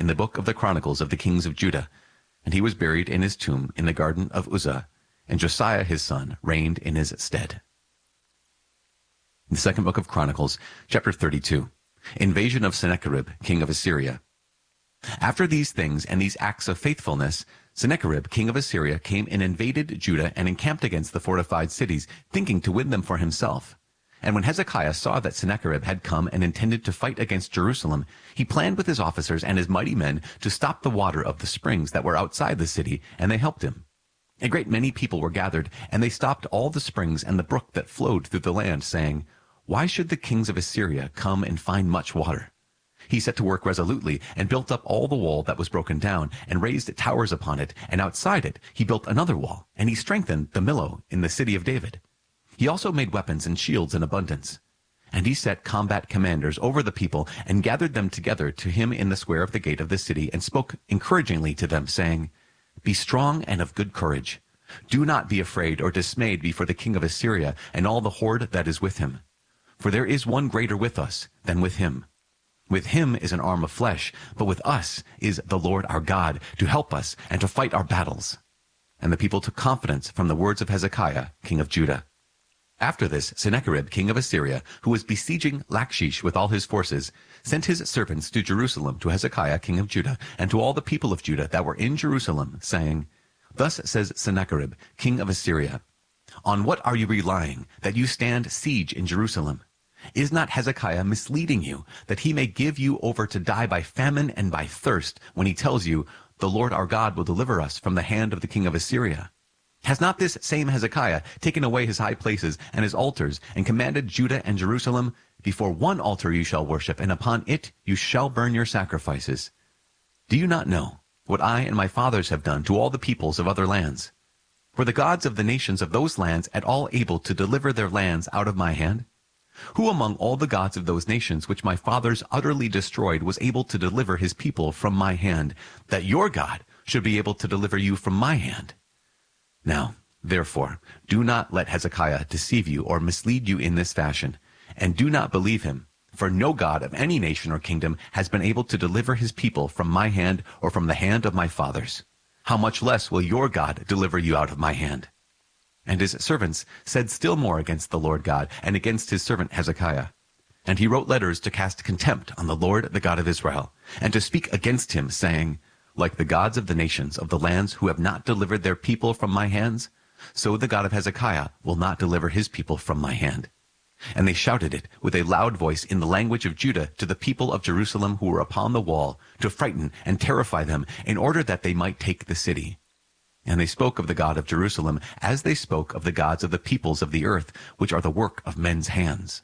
in the book of the Chronicles of the kings of Judah, and he was buried in his tomb in the garden of Uzzah, and Josiah his son reigned in his stead. The second book of Chronicles, chapter 32. Invasion of Sennacherib, king of Assyria. After these things and these acts of faithfulness, Sennacherib, king of Assyria, came and invaded Judah and encamped against the fortified cities, thinking to win them for himself. And when Hezekiah saw that Sennacherib had come and intended to fight against Jerusalem, he planned with his officers and his mighty men to stop the water of the springs that were outside the city, and they helped him. A great many people were gathered, and they stopped all the springs and the brook that flowed through the land, saying, "Why should the kings of Assyria come and find much water?" He set to work resolutely and built up all the wall that was broken down and raised towers upon it, and outside it he built another wall, and he strengthened the Millo in the city of David. He also made weapons and shields in abundance. And he set combat commanders over the people and gathered them together to him in the square of the gate of the city and spoke encouragingly to them, saying, "Be strong and of good courage. Do not be afraid or dismayed before the king of Assyria and all the horde that is with him. For there is one greater with us than with him. With him is an arm of flesh, but with us is the Lord our God to help us and to fight our battles." And the people took confidence from the words of Hezekiah, king of Judah. After this, Sennacherib, king of Assyria, who was besieging Lachish with all his forces, sent his servants to Jerusalem to Hezekiah, king of Judah, and to all the people of Judah that were in Jerusalem, saying, "Thus says Sennacherib, king of Assyria, on what are you relying, that you stand siege in Jerusalem? Is not Hezekiah misleading you, that he may give you over to die by famine and by thirst, when he tells you, 'The Lord our God will deliver us from the hand of the king of Assyria'? Has not this same Hezekiah taken away his high places and his altars, and commanded Judah and Jerusalem, 'Before one altar you shall worship, and upon it you shall burn your sacrifices'? Do you not know what I and my fathers have done to all the peoples of other lands? Were the gods of the nations of those lands at all able to deliver their lands out of my hand? Who among all the gods of those nations which my fathers utterly destroyed was able to deliver his people from my hand, that your God should be able to deliver you from my hand? Now, therefore, do not let Hezekiah deceive you or mislead you in this fashion, and do not believe him, for no god of any nation or kingdom has been able to deliver his people from my hand or from the hand of my fathers. How much less will your God deliver you out of my hand?" And his servants said still more against the Lord God and against his servant Hezekiah. And he wrote letters to cast contempt on the Lord, the God of Israel, and to speak against him, saying, "Like the gods of the nations of the lands who have not delivered their people from my hands, so the God of Hezekiah will not deliver his people from my hand." And they shouted it with a loud voice in the language of Judah to the people of Jerusalem who were upon the wall, to frighten and terrify them, in order that they might take the city. And they spoke of the God of Jerusalem as they spoke of the gods of the peoples of the earth, which are the work of men's hands.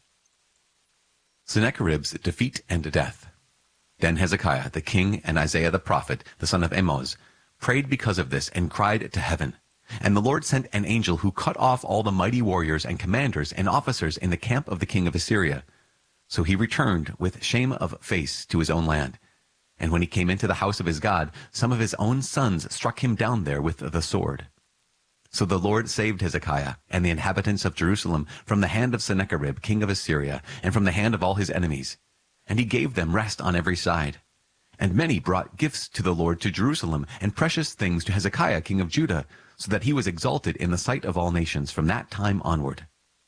Sennacherib's defeat and death. Then Hezekiah the king and Isaiah the prophet, the son of Amoz, prayed because of this and cried to heaven. And the Lord sent an angel who cut off all the mighty warriors and commanders and officers in the camp of the king of Assyria. So he returned with shame of face to his own land. And when he came into the house of his God, some of his own sons struck him down there with the sword. So the Lord saved Hezekiah and the inhabitants of Jerusalem from the hand of Sennacherib, king of Assyria, and from the hand of all his enemies. And he gave them rest on every side. And many brought gifts to the Lord to Jerusalem, and precious things to Hezekiah, king of Judah, so that he was exalted in the sight of all nations from that time onward.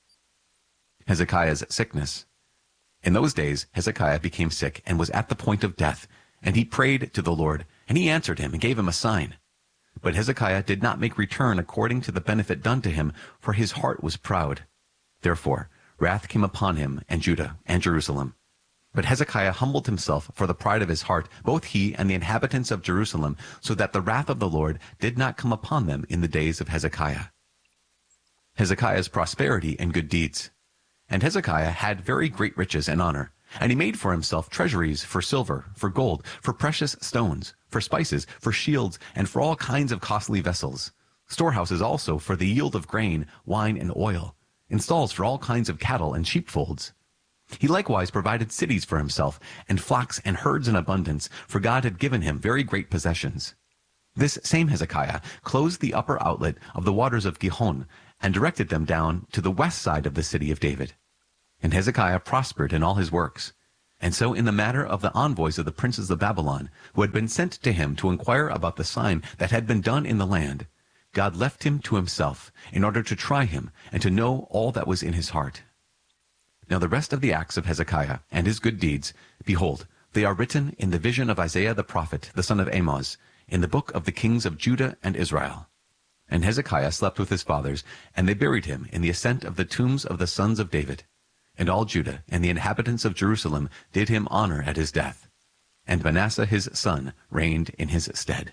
Hezekiah's sickness. In those days Hezekiah became sick and was at the point of death, and he prayed to the Lord, and he answered him and gave him a sign. But Hezekiah did not make return according to the benefit done to him, for his heart was proud. Therefore wrath came upon him and Judah and Jerusalem. But Hezekiah humbled himself for the pride of his heart, both he and the inhabitants of Jerusalem, so that the wrath of the Lord did not come upon them in the days of Hezekiah. Hezekiah's prosperity and good deeds. And Hezekiah had very great riches and honor. And he made for himself treasuries for silver, for gold, for precious stones, for spices, for shields, and for all kinds of costly vessels. Storehouses also for the yield of grain, wine, and oil. And stalls for all kinds of cattle and sheepfolds. He likewise provided cities for himself, and flocks and herds in abundance, for God had given him very great possessions. This same Hezekiah closed the upper outlet of the waters of Gihon, and directed them down to the west side of the city of David. And Hezekiah prospered in all his works. And so in the matter of the envoys of the princes of Babylon, who had been sent to him to inquire about the sign that had been done in the land, God left him to himself in order to try him and to know all that was in his heart. Now the rest of the acts of Hezekiah and his good deeds, behold, they are written in the vision of Isaiah the prophet, the son of Amoz, in the book of the kings of Judah and Israel. And Hezekiah slept with his fathers, and they buried him in the ascent of the tombs of the sons of David. And all Judah and the inhabitants of Jerusalem did him honor at his death. And Manasseh his son reigned in his stead.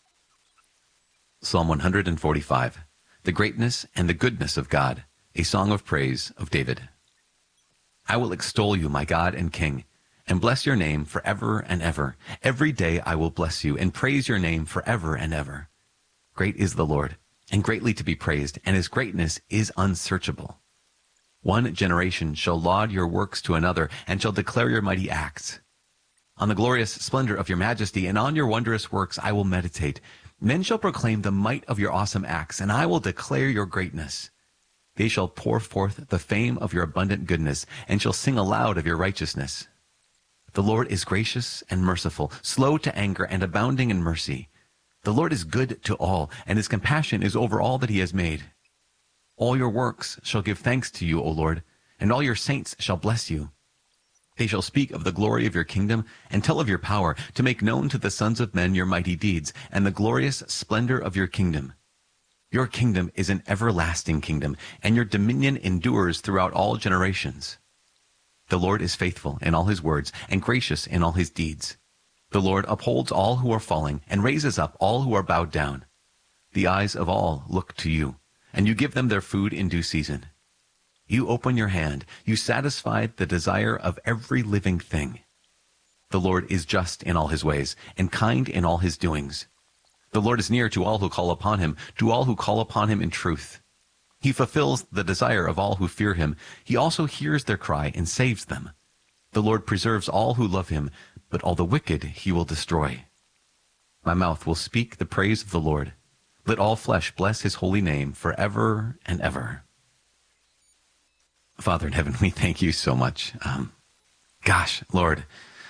Psalm 145. The greatness and the goodness of God, a song of praise of David. I will extol you, my God and King, and bless your name forever and ever. Every day I will bless you and praise your name forever and ever. Great is the Lord, and greatly to be praised, and his greatness is unsearchable. One generation shall laud your works to another, and shall declare your mighty acts. On the glorious splendor of your majesty, and on your wondrous works I will meditate. Men shall proclaim the might of your awesome acts, and I will declare your greatness. They shall pour forth the fame of your abundant goodness, and shall sing aloud of your righteousness. The Lord is gracious and merciful, slow to anger, and abounding in mercy. The Lord is good to all, and his compassion is over all that he has made. All your works shall give thanks to you, O Lord, and all your saints shall bless you. They shall speak of the glory of your kingdom, and tell of your power, to make known to the sons of men your mighty deeds, and the glorious splendor of your kingdom. Your kingdom is an everlasting kingdom, and your dominion endures throughout all generations. The Lord is faithful in all his words, and gracious in all his deeds. The Lord upholds all who are falling, and raises up all who are bowed down. The eyes of all look to you, and you give them their food in due season. You open your hand, you satisfy the desire of every living thing. The Lord is just in all his ways, and kind in all his doings. The Lord is near to all who call upon him, to all who call upon him in truth. He fulfills the desire of all who fear him. He also hears their cry and saves them. The Lord preserves all who love him, but all the wicked he will destroy. My mouth will speak the praise of the Lord. Let all flesh bless his holy name forever and ever. Father in heaven, we thank you so much. Lord,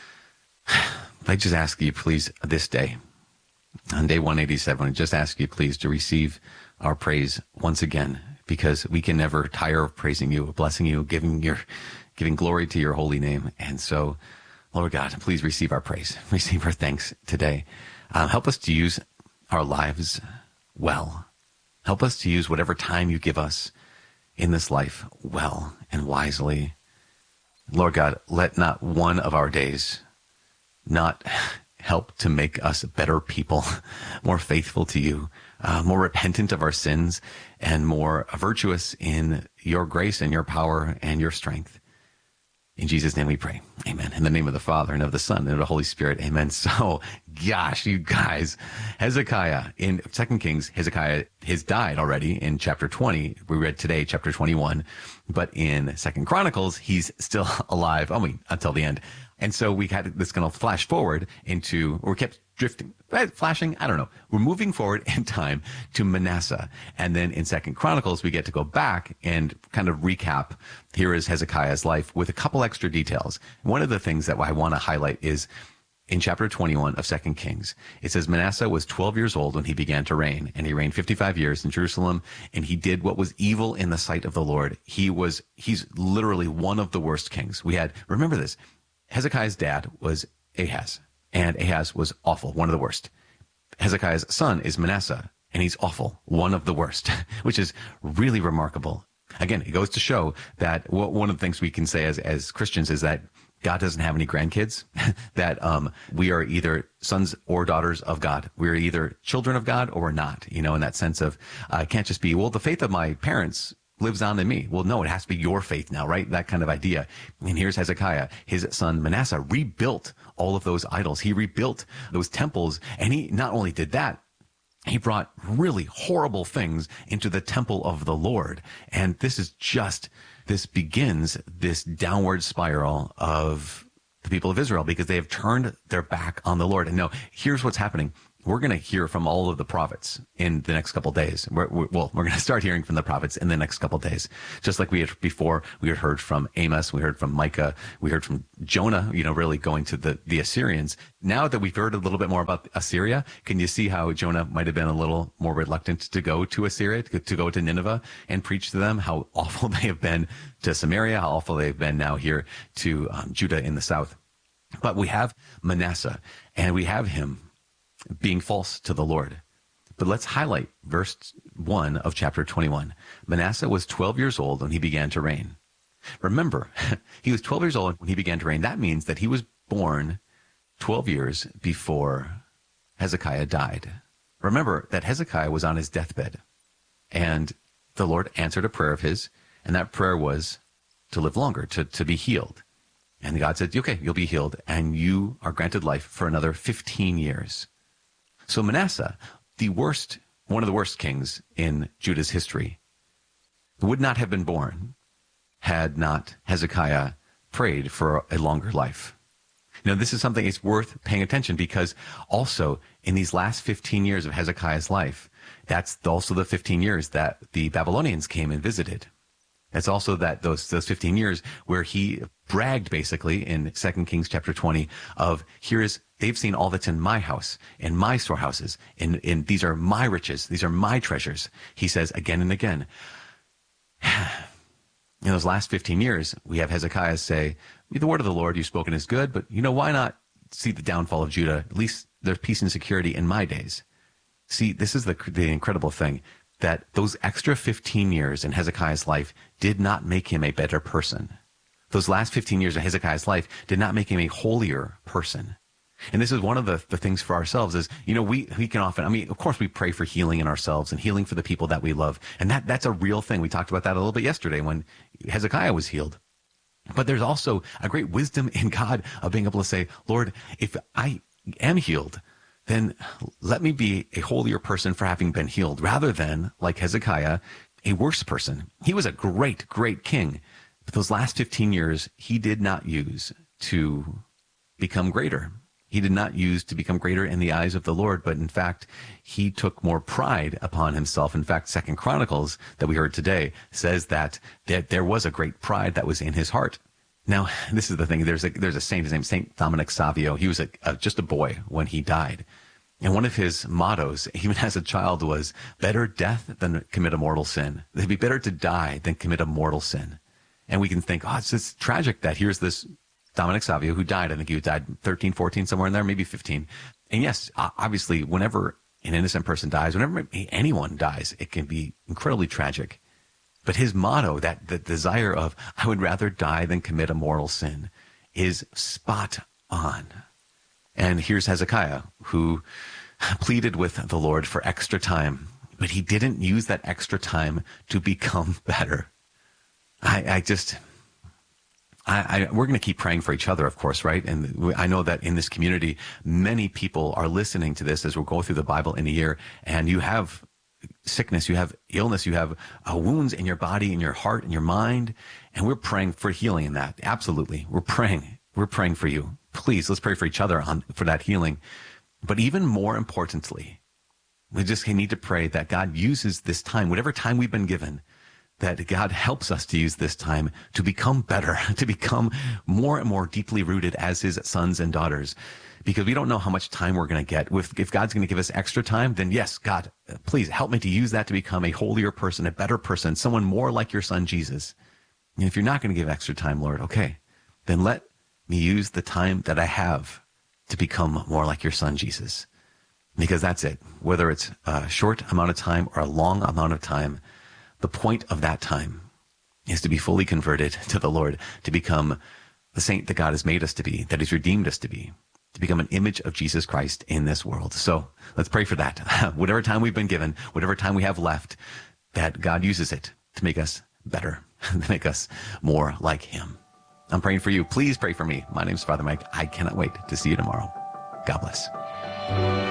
I just ask you, please, this day, on day 187, I just ask you, please, to receive our praise once again, because we can never tire of praising you, blessing you, giving glory to your holy name. And so, Lord God, please receive our praise, receive our thanks today. Help us to use our lives well. Help us to use whatever time you give us in this life well and wisely. Lord God, let not one of our days not help to make us better people, more faithful to you, more repentant of our sins, and more virtuous in your grace and your power and your strength. In Jesus' name we pray. Amen. In the name of the Father, and of the Son, and of the Holy Spirit. Amen. So, gosh, you guys, Hezekiah, in 2 Kings, Hezekiah has died already in chapter 20. We read today, chapter 21. But in 2 Chronicles, he's still alive, until the end. And so we had this going to flash forward into, or kept drifting, flashing, I don't know. We're moving forward in time to Manasseh. And then in 2 Chronicles, we get to go back and kind of recap. Here is Hezekiah's life with a couple extra details. One of the things that I want to highlight is in chapter 21 of 2 Kings. It says Manasseh was 12 years old when he began to reign, and he reigned 55 years in Jerusalem, and he did what was evil in the sight of the Lord. He's literally one of the worst kings. Remember this, Hezekiah's dad was Ahaz, and Ahaz was awful, one of the worst. Hezekiah's son is Manasseh, and he's awful, one of the worst, which is really remarkable. Again, it goes to show that one of the things we can say as Christians is that God doesn't have any grandkids, that we are either sons or daughters of God. We're either children of God or we're not, in that sense of, it can't just be, well, the faith of my parents lives on in me. Well, no, it has to be your faith now, right? That kind of idea. And here's Hezekiah. His son Manasseh rebuilt all of those idols. He rebuilt those temples. And he not only did that, he brought really horrible things into the temple of the Lord. And this begins this downward spiral of the people of Israel because they have turned their back on the Lord. And no, here's what's happening. we're going to hear from all of the prophets in the next couple of days. We're going to start hearing from the prophets in the next couple of days. Just like we had before, we had heard from Amos, we heard from Micah, we heard from Jonah, really going to the Assyrians. Now that we've heard a little bit more about Assyria, can you see how Jonah might have been a little more reluctant to go to Assyria, to go to Nineveh and preach to them, how awful they have been to Samaria, how awful they've been now here to Judah in the south. But we have Manasseh, and we have him being false to the Lord. But let's highlight verse 1 of chapter 21. Manasseh was 12 years old when he began to reign. Remember, he was 12 years old when he began to reign. That means that he was born 12 years before Hezekiah died. Remember that Hezekiah was on his deathbed, and the Lord answered a prayer of his, and that prayer was to live longer, to be healed. And God said, okay, you'll be healed, and you are granted life for another 15 years. So Manasseh, one of the worst kings in Judah's history, would not have been born had not Hezekiah prayed for a longer life. This is something it's worth paying attention, because also in these last 15 years of Hezekiah's life, that's also the 15 years that the Babylonians came and visited. It's also that those 15 years where he bragged basically in 2 Kings chapter 20 of they've seen all that's in my house, in my storehouses, in these are my riches, these are my treasures. He says again and again. In those last 15 years, we have Hezekiah say, the word of the Lord you've spoken is good, but why not see the downfall of Judah? At least there's peace and security in my days. See, this is the incredible thing, that those extra 15 years in Hezekiah's life did not make him a better person. Those last 15 years of Hezekiah's life did not make him a holier person. And this is one of the things for ourselves is, we can often, of course we pray for healing in ourselves and healing for the people that we love. And that's a real thing. We talked about that a little bit yesterday when Hezekiah was healed. But there's also a great wisdom in God of being able to say, Lord, if I am healed, then let me be a holier person for having been healed, rather than, like Hezekiah, a worse person. He was a great, great king. But those last 15 years, he did not use to become greater. He did not use to become greater in the eyes of the Lord, but in fact, he took more pride upon himself. In fact, 2 Chronicles that we heard today says that there was a great pride that was in his heart. Now, this is the thing. There's a saint, his name is Saint Dominic Savio. He was just a boy when he died. And one of his mottos, even as a child, was better death than commit a mortal sin. It'd be better to die than commit a mortal sin. And we can think, it's just tragic that here's this Dominic Savio who died. I think he died 13, 14, somewhere in there, maybe 15. And yes, obviously, whenever an innocent person dies, whenever anyone dies, it can be incredibly tragic. But his motto, that the desire of, I would rather die than commit a mortal sin, is spot on. And here's Hezekiah, who pleaded with the Lord for extra time, but he didn't use that extra time to become better. We're going to keep praying for each other, of course, right? And I know that in this community, many people are listening to this as we're going through the Bible in a year, and you have sickness, you have illness, you have wounds in your body, in your heart, in your mind, and we're praying for healing in that. Absolutely. We're praying for you. Please, let's pray for each other for that healing. But even more importantly, we just need to pray that God uses this time, whatever time we've been given, that God helps us to use this time to become better, to become more and more deeply rooted as his sons and daughters. Because we don't know how much time we're going to get. If God's going to give us extra time, then yes, God, please help me to use that to become a holier person, a better person, someone more like your son, Jesus. And if you're not going to give extra time, Lord, okay, then let me use the time that I have to become more like your son, Jesus. Because that's it. Whether it's a short amount of time or a long amount of time, the point of that time is to be fully converted to the Lord, to become the saint that God has made us to be, that he's redeemed us to become an image of Jesus Christ in this world. So let's pray for that. Whatever time we've been given, whatever time we have left, that God uses it to make us better, to make us more like him. I'm praying for you. Please pray for me. My name is Father Mike. I cannot wait to see you tomorrow. God bless.